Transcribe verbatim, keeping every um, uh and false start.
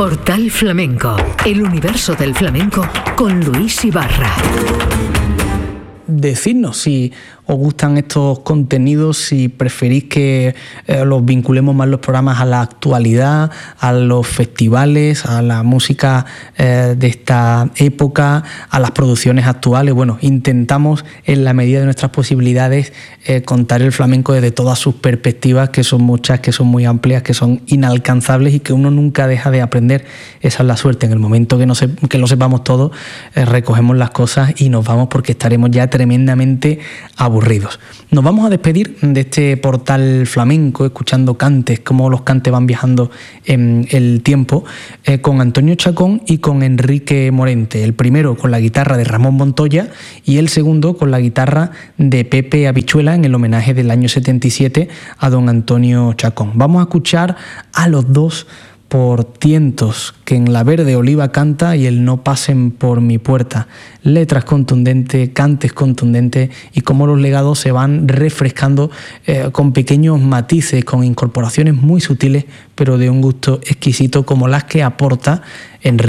Portal Flamenco, el universo del flamenco con Luis Ibarra. Decidnos si os gustan estos contenidos, si preferís que eh, los vinculemos más los programas a la actualidad, a los festivales, a la música eh, de esta época, a las producciones actuales. Bueno, intentamos en la medida de nuestras posibilidades eh, contar el flamenco desde todas sus perspectivas, que son muchas, que son muy amplias, que son inalcanzables y que uno nunca deja de aprender. Esa es la suerte. En el momento que, no se, que lo sepamos todo, eh, recogemos las cosas y nos vamos porque estaremos ya tremendamente aburridos. Nos vamos a despedir de este portal flamenco, escuchando cantes, cómo los cantes van viajando en el tiempo, eh, con Antonio Chacón y con Enrique Morente. El primero con la guitarra de Ramón Montoya y el segundo con la guitarra de Pepe Habichuela, en el homenaje del año setenta y siete a don Antonio Chacón. Vamos a escuchar a los dos por tientos, que en la verde oliva canta y el no pasen por mi puerta. Letras contundentes, cantes contundentes y cómo los legados se van refrescando eh, con pequeños matices, con incorporaciones muy sutiles, pero de un gusto exquisito como las que aporta Enrique.